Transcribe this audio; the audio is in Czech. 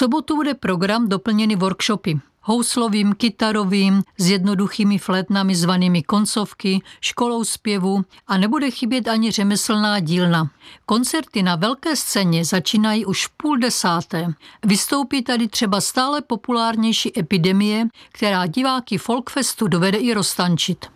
sobotu bude program doplněný workshopy. Houslovým, kytarovým, s jednoduchými flétnami zvanými koncovky, školou zpěvu a nebude chybět ani řemeslná dílna. Koncerty na velké scéně začínají už v 9:30. Vystoupí tady třeba stále populárnější Epidemie, která diváky Folkfestu dovede i roztančit.